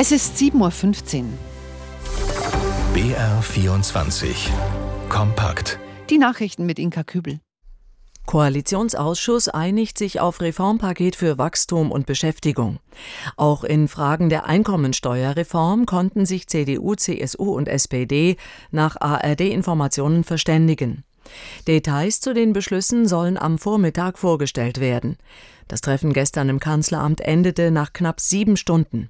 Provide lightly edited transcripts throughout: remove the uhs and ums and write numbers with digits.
Es ist 7:15 Uhr. BR24 Kompakt. Die Nachrichten mit Inka Kübel. Koalitionsausschuss einigt sich auf Reformpaket für Wachstum und Beschäftigung. Auch in Fragen der Einkommensteuerreform konnten sich CDU, CSU und SPD nach ARD-Informationen verständigen. Details zu den Beschlüssen sollen am Vormittag vorgestellt werden. Das Treffen gestern im Kanzleramt endete nach knapp 7 Stunden.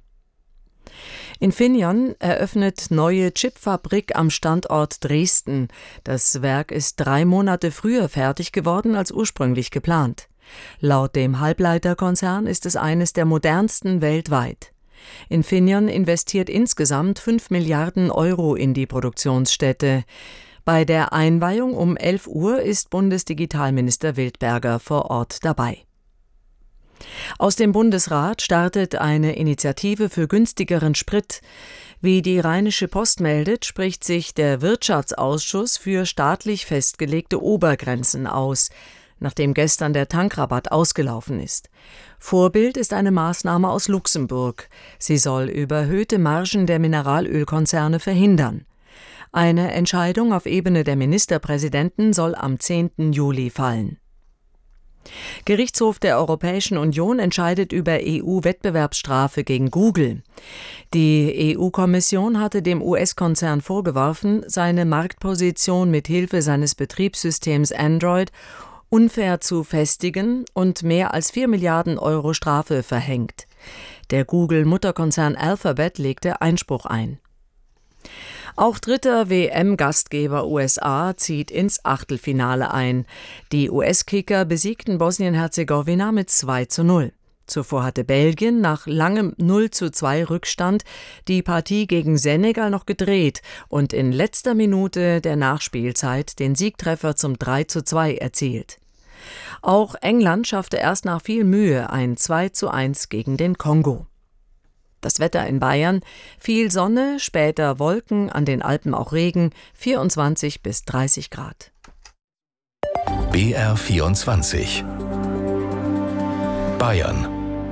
Infineon eröffnet neue Chipfabrik am Standort Dresden. Das Werk ist 3 Monate früher fertig geworden als ursprünglich geplant. Laut dem Halbleiterkonzern ist es eines der modernsten weltweit. Infineon investiert insgesamt 5 Milliarden Euro in die Produktionsstätte. Bei der Einweihung um 11 Uhr ist Bundesdigitalminister Wildberger vor Ort dabei. Aus dem Bundesrat startet eine Initiative für günstigeren Sprit. Wie die Rheinische Post meldet, spricht sich der Wirtschaftsausschuss für staatlich festgelegte Obergrenzen aus, nachdem gestern der Tankrabatt ausgelaufen ist. Vorbild ist eine Maßnahme aus Luxemburg. Sie soll überhöhte Margen der Mineralölkonzerne verhindern. Eine Entscheidung auf Ebene der Ministerpräsidenten soll am 10. Juli fallen. Gerichtshof der Europäischen Union entscheidet über EU-Wettbewerbsstrafe gegen Google. Die EU-Kommission hatte dem US-Konzern vorgeworfen, seine Marktposition mit Hilfe seines Betriebssystems Android unfair zu festigen und mehr als 4 Milliarden Euro Strafe verhängt. Der Google-Mutterkonzern Alphabet legte Einspruch ein. Auch dritter WM-Gastgeber USA zieht ins Achtelfinale ein. Die US-Kicker besiegten Bosnien-Herzegowina mit 2:0. Zuvor hatte Belgien nach langem 0:2 Rückstand die Partie gegen Senegal noch gedreht und in letzter Minute der Nachspielzeit den Siegtreffer zum 3:2 erzielt. Auch England schaffte erst nach viel Mühe ein 2:1 gegen den Kongo. Das Wetter in Bayern: viel Sonne, später Wolken, an den Alpen auch Regen, 24 bis 30 Grad. BR24 Bayern.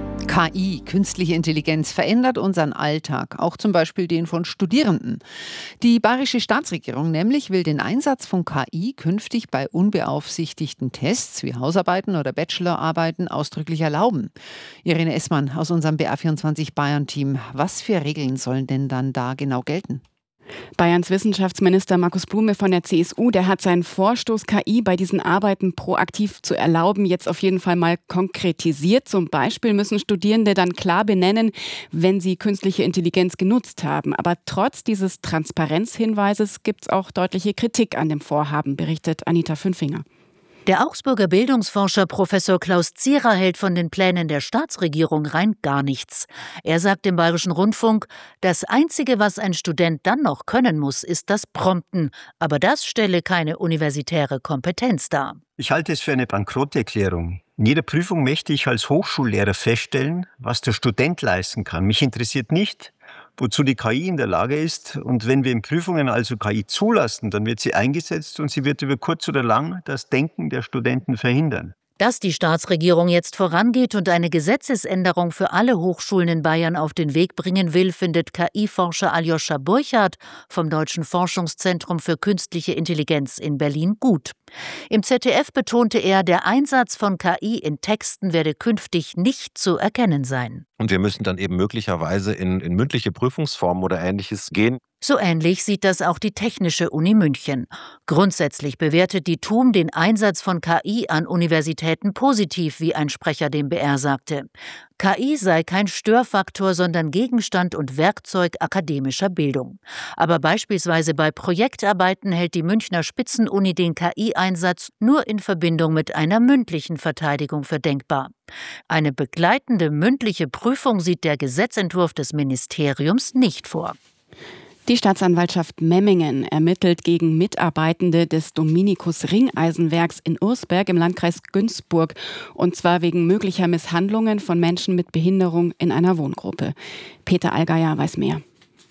KI, künstliche Intelligenz, verändert unseren Alltag, auch zum Beispiel den von Studierenden. Die bayerische Staatsregierung nämlich will den Einsatz von KI künftig bei unbeaufsichtigten Tests wie Hausarbeiten oder Bachelorarbeiten ausdrücklich erlauben. Irene Essmann aus unserem BR24 Bayern-Team. Was für Regeln sollen denn dann da genau gelten? Bayerns Wissenschaftsminister Markus Blume von der CSU, der hat seinen Vorstoß, KI bei diesen Arbeiten proaktiv zu erlauben, jetzt auf jeden Fall mal konkretisiert. Zum Beispiel müssen Studierende dann klar benennen, wenn sie künstliche Intelligenz genutzt haben. Aber trotz dieses Transparenzhinweises gibt es auch deutliche Kritik an dem Vorhaben, berichtet Anita Fünfinger. Der Augsburger Bildungsforscher Professor Klaus Zierer hält von den Plänen der Staatsregierung rein gar nichts. Er sagt im Bayerischen Rundfunk, das Einzige, was ein Student dann noch können muss, ist das Prompten. Aber das stelle keine universitäre Kompetenz dar. Ich halte es für eine Bankrotterklärung. In jeder Prüfung möchte ich als Hochschullehrer feststellen, was der Student leisten kann. Mich interessiert nicht, wozu die KI in der Lage ist. Und wenn wir in Prüfungen also KI zulassen, dann wird sie eingesetzt und sie wird über kurz oder lang das Denken der Studenten verhindern. Dass die Staatsregierung jetzt vorangeht und eine Gesetzesänderung für alle Hochschulen in Bayern auf den Weg bringen will, findet KI-Forscher Aljoscha Burchardt vom Deutschen Forschungszentrum für Künstliche Intelligenz in Berlin gut. Im ZDF betonte er, der Einsatz von KI in Texten werde künftig nicht zu erkennen sein. Und wir müssen dann eben möglicherweise in mündliche Prüfungsformen oder Ähnliches gehen. So ähnlich sieht das auch die Technische Uni München. Grundsätzlich bewertet die TUM den Einsatz von KI an Universitäten positiv, wie ein Sprecher dem BR sagte. KI sei kein Störfaktor, sondern Gegenstand und Werkzeug akademischer Bildung. Aber beispielsweise bei Projektarbeiten hält die Münchner Spitzenuni den KI-Einsatz nur in Verbindung mit einer mündlichen Verteidigung für denkbar. Eine begleitende mündliche Prüfung sieht der Gesetzentwurf des Ministeriums nicht vor. Die Staatsanwaltschaft Memmingen ermittelt gegen Mitarbeitende des Dominikus-Ringeisenwerks in Ursberg im Landkreis Günzburg. Und zwar wegen möglicher Misshandlungen von Menschen mit Behinderung in einer Wohngruppe. Peter Allgeier weiß mehr.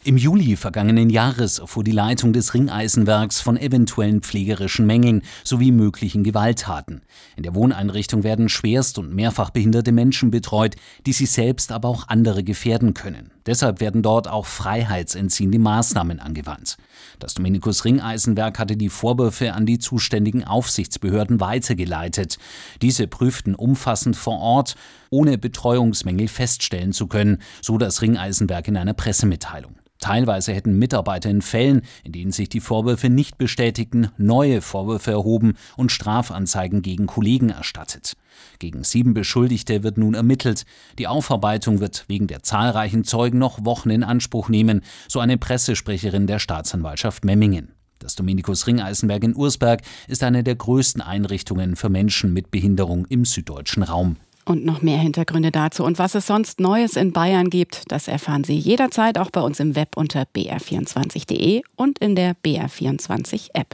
Im Juli vergangenen Jahres erfuhr die Leitung des Ringeisenwerks von eventuellen pflegerischen Mängeln sowie möglichen Gewalttaten. In der Wohneinrichtung werden schwerst- und mehrfach behinderte Menschen betreut, die sich selbst, aber auch andere gefährden können. Deshalb werden dort auch freiheitsentziehende Maßnahmen angewandt. Das Dominikus Ringeisenwerk hatte die Vorwürfe an die zuständigen Aufsichtsbehörden weitergeleitet. Diese prüften umfassend vor Ort, ohne Betreuungsmängel feststellen zu können, so das Ringeisenwerk in einer Pressemitteilung. Teilweise hätten Mitarbeiter in Fällen, in denen sich die Vorwürfe nicht bestätigten, neue Vorwürfe erhoben und Strafanzeigen gegen Kollegen erstattet. Gegen 7 Beschuldigte wird nun ermittelt. Die Aufarbeitung wird wegen der zahlreichen Zeugen noch Wochen in Anspruch nehmen, so eine Pressesprecherin der Staatsanwaltschaft Memmingen. Das Dominikus Ringeisenwerk in Ursberg ist eine der größten Einrichtungen für Menschen mit Behinderung im süddeutschen Raum. Und noch mehr Hintergründe dazu und was es sonst Neues in Bayern gibt, das erfahren Sie jederzeit auch bei uns im Web unter br24.de und in der BR24-App.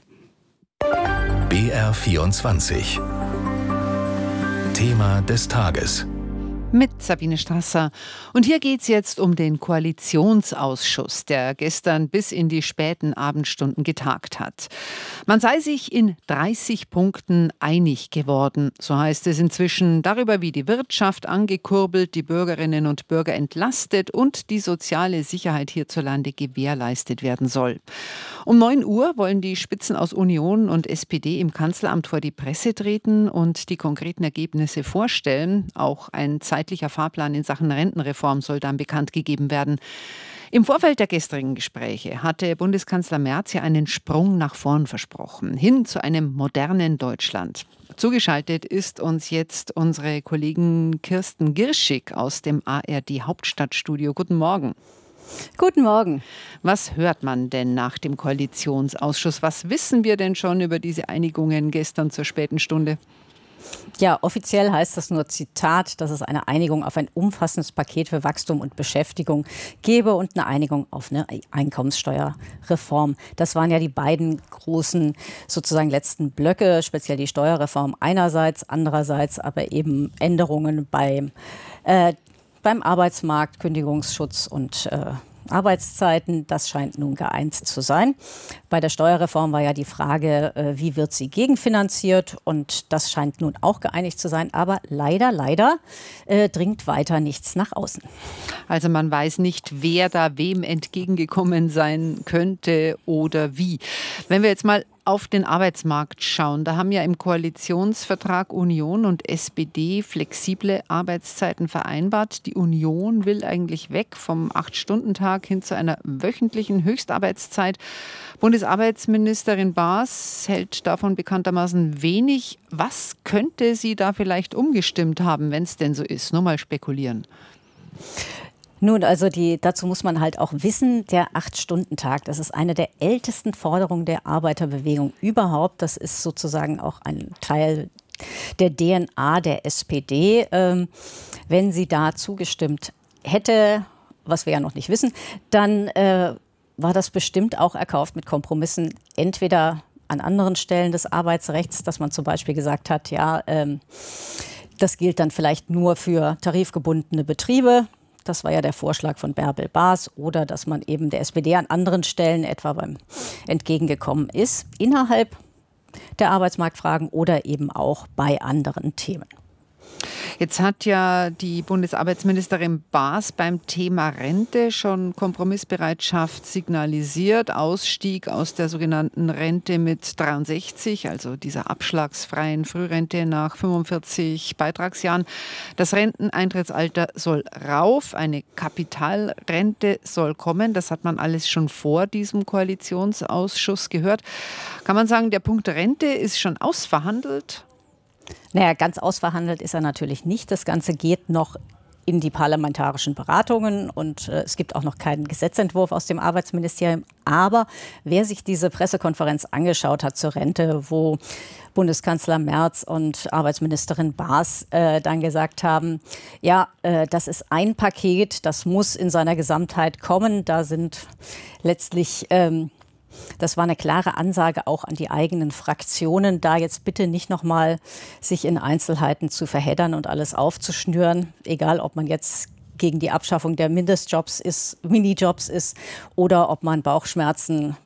BR24 Thema des Tages. Mit Sabine Strasser. Und hier geht es jetzt um den Koalitionsausschuss, der gestern bis in die späten Abendstunden getagt hat. Man sei sich in 30 Punkten einig geworden, so heißt es inzwischen, darüber, wie die Wirtschaft angekurbelt, die Bürgerinnen und Bürger entlastet und die soziale Sicherheit hierzulande gewährleistet werden soll. Um 9 Uhr wollen die Spitzen aus Union und SPD im Kanzleramt vor die Presse treten und die konkreten Ergebnisse vorstellen. Auch ein zeitlicher Fahrplan in Sachen Rentenreform soll dann bekannt gegeben werden. Im Vorfeld der gestrigen Gespräche hatte Bundeskanzler Merz ja einen Sprung nach vorn versprochen, hin zu einem modernen Deutschland. Zugeschaltet ist uns jetzt unsere Kollegin Kirsten Girschig aus dem ARD Hauptstadtstudio. Guten Morgen. Guten Morgen. Was hört man denn nach dem Koalitionsausschuss? Was wissen wir denn schon über diese Einigungen gestern zur späten Stunde? Ja, offiziell heißt das nur Zitat, dass es eine Einigung auf ein umfassendes Paket für Wachstum und Beschäftigung gebe und eine Einigung auf eine Einkommenssteuerreform. Das waren ja die beiden großen sozusagen letzten Blöcke, speziell die Steuerreform einerseits, andererseits aber eben Änderungen beim Arbeitsmarkt, Kündigungsschutz und Arbeitszeiten. Das scheint nun geeint zu sein. Bei der Steuerreform war ja die Frage, wie wird sie gegenfinanziert? Und das scheint nun auch geeinigt zu sein. Aber leider dringt weiter nichts nach außen. Also man weiß nicht, wer da wem entgegengekommen sein könnte oder wie. Wenn wir jetzt mal auf den Arbeitsmarkt schauen, da haben ja im Koalitionsvertrag Union und SPD flexible Arbeitszeiten vereinbart. Die Union will eigentlich weg vom 8-Stunden-Tag hin zu einer wöchentlichen Höchstarbeitszeit. Bundesarbeitsministerin Baas hält davon bekanntermaßen wenig. Was könnte sie da vielleicht umgestimmt haben, wenn es denn so ist? Nur mal spekulieren. Nun, also dazu muss man halt auch wissen, der 8-Stunden-Tag, das ist eine der ältesten Forderungen der Arbeiterbewegung überhaupt. Das ist sozusagen auch ein Teil der DNA der SPD. Wenn sie da zugestimmt hätte, was wir ja noch nicht wissen, dann war das bestimmt auch erkauft mit Kompromissen, entweder an anderen Stellen des Arbeitsrechts, dass man zum Beispiel gesagt hat, ja, das gilt dann vielleicht nur für tarifgebundene Betriebe. Das war ja der Vorschlag von Bärbel Baas, oder dass man eben der SPD an anderen Stellen etwa beim entgegengekommen ist, innerhalb der Arbeitsmarktfragen oder eben auch bei anderen Themen. Jetzt hat ja die Bundesarbeitsministerin Baas beim Thema Rente schon Kompromissbereitschaft signalisiert. Ausstieg aus der sogenannten Rente mit 63, also dieser abschlagsfreien Frührente nach 45 Beitragsjahren. Das Renteneintrittsalter soll rauf, eine Kapitalrente soll kommen. Das hat man alles schon vor diesem Koalitionsausschuss gehört. Kann man sagen, der Punkt Rente ist schon ausverhandelt? Naja, ganz ausverhandelt ist er natürlich nicht. Das Ganze geht noch in die parlamentarischen Beratungen und es gibt auch noch keinen Gesetzentwurf aus dem Arbeitsministerium. Aber wer sich diese Pressekonferenz angeschaut hat zur Rente, wo Bundeskanzler Merz und Arbeitsministerin Baas dann gesagt haben, ja, das ist ein Paket, das muss in seiner Gesamtheit kommen. Da sind letztlich das war eine klare Ansage auch an die eigenen Fraktionen, da jetzt bitte nicht nochmal sich in Einzelheiten zu verheddern und alles aufzuschnüren, egal ob man jetzt gegen die Abschaffung der Minijobs ist oder ob man Bauchschmerzen